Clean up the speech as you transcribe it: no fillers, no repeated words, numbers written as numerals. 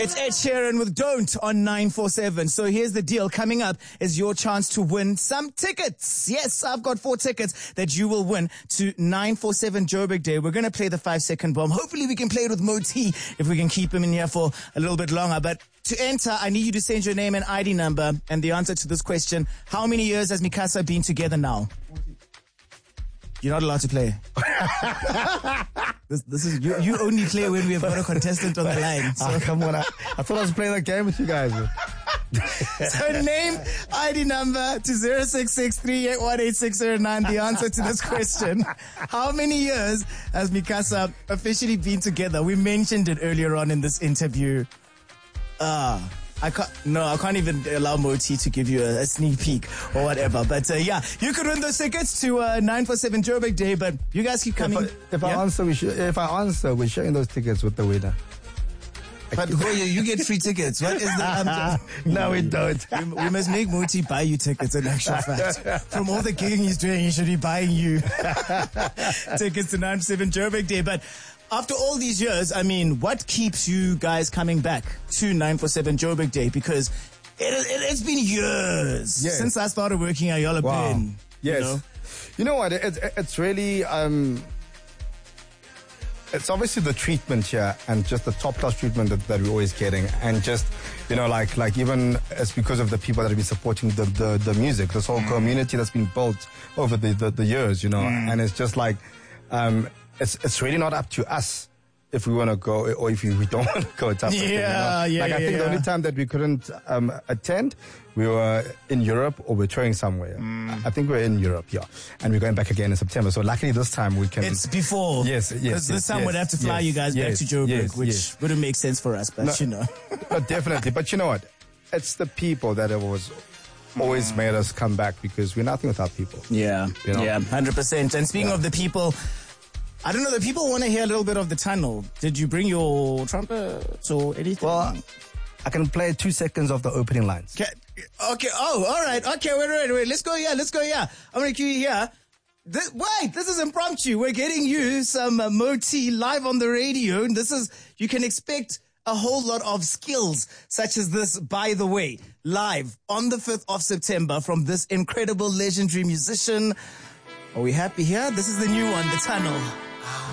It's Ed Sheeran with Don't on 947. So here's the deal. Coming up is your chance to win some tickets. Yes, I've got 4 tickets that you will win to 947 Joburg Day. We're going to play the 5-second bomb. Hopefully we can play it with Moti if we can keep him in here for a little bit longer. But to enter, I need you to send your name and ID number. And the answer to this question, how many years has Mikasa been together now? You're not allowed to play. This is you only play when we have got a contestant on the line. So. Come on, I thought I was playing that game with you guys. So name, ID number to 0663818609. The answer to this question: how many years has Mikasa officially been together? We mentioned it earlier on in this interview. I can't even allow Moti to give you a sneak peek or whatever. But yeah, you could win those tickets to 947 Joburg Day. But you guys keep coming. If I answer, we're sharing those tickets with the winner. But you get free tickets. What is the? No, we don't. We must make Moti buy you tickets. In actual fact, from all the gigging he's doing, he should be buying you tickets to 947 Joburg Day. But after all these years, I mean, what keeps you guys coming back to 947 Joburg Day? Because it's been years since I started working at Y'all Been. Yes. You know what? It's really, it's obviously the treatment here and just the top-class treatment that we're always getting. And just, like even it's because of the people that have been supporting the music, this whole community that's been built over the years, and it's just like, it's really not up to us if we want to go or if we don't want to go. It's up to them, I think the only time that we couldn't attend, we were in Europe or we're touring somewhere. I think we're in Europe, and we're going back again in September. So luckily this time we can. It's before. Yes. This time we'd have to fly you guys back to Joburg, which wouldn't make sense for us, but But definitely. But you know what? It's the people that have always made us come back because we're nothing without people. Yeah, 100%. And speaking of the people, I don't know, the people want to hear a little bit of the tunnel. Did you bring your trumpet or anything? Well, I can play 2 seconds of the opening lines. Okay. Oh, all right. Okay, wait. Let's go here. I'm going to cue you here. This is impromptu. We're getting you some Moti live on the radio. And you can expect a whole lot of skills such as this, by the way, live on the 5th of September from this incredible legendary musician. Are we happy here? This is the new one, The Tunnel.